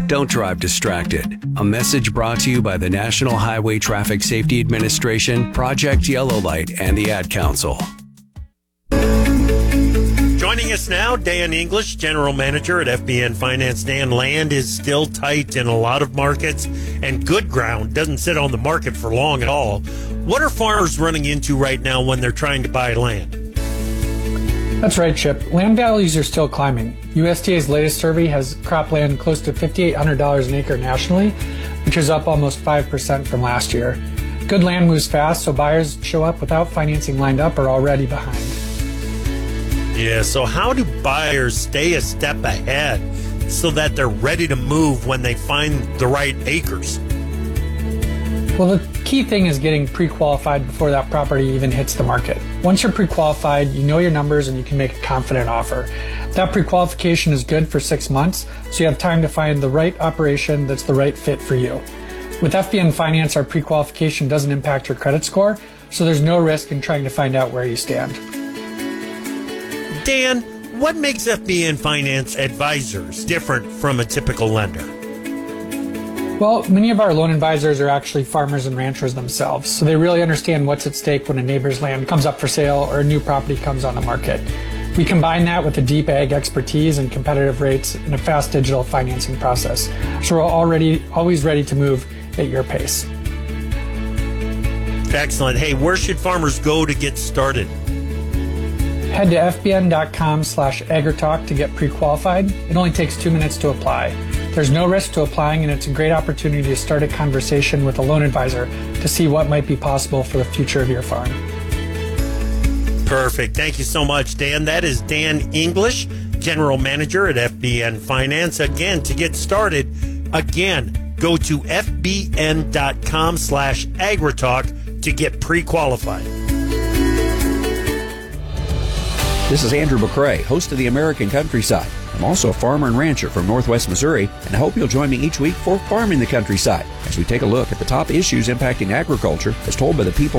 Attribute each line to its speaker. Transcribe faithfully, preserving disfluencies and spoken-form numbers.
Speaker 1: Don't drive distracted. A message brought to you by the National Highway Traffic Safety Administration, Project Yellow Light, and the Ad Council.
Speaker 2: Joining us now, Dan English, General Manager at F B N Finance. Dan, land is still tight in a lot of markets, and good ground doesn't sit on the market for long at all. What are farmers running into right now when they're trying to buy land?
Speaker 3: That's right, Chip. Land values are still climbing. U S D A's latest survey has cropland close to five thousand eight hundred dollars an acre nationally, which is up almost five percent from last year. Good land moves fast, so buyers show up without financing lined up or already behind.
Speaker 2: Yeah, so how do buyers stay a step ahead so that they're ready to move when they find the right acres?
Speaker 3: Well, the key thing is getting pre-qualified before that property even hits the market. Once you're pre-qualified, you know your numbers and you can make a confident offer. That pre-qualification is good for six months, so you have time to find the right operation that's the right fit for you. With F B N Finance, our pre-qualification doesn't impact your credit score, so there's no risk in trying to find out where you stand.
Speaker 2: Dan, what makes F B N Finance advisors different from a typical lender?
Speaker 3: Well, many of our loan advisors are actually farmers and ranchers themselves, so they really understand what's at stake when a neighbor's land comes up for sale or a new property comes on the market. We combine that with a deep ag expertise and competitive rates and a fast digital financing process, so we're already always ready to move at your pace.
Speaker 2: Excellent. Hey, where should farmers go to get started?
Speaker 3: Head to fbn.com slash agritalk to get pre-qualified. It only takes two minutes to apply. There's no risk to applying, and it's a great opportunity to start a conversation with a loan advisor to see what might be possible for the future of your farm.
Speaker 2: Perfect. Thank you so much, Dan. That is Dan English, General Manager at F B N Finance. Again, to get started, again, go to fbn.com slash agritalk to get pre-qualified.
Speaker 4: This is Andrew McCrae, host of the American Countryside. I'm also a farmer and rancher from Northwest Missouri, and I hope you'll join me each week for Farming the Countryside as we take a look at the top issues impacting agriculture as told by the people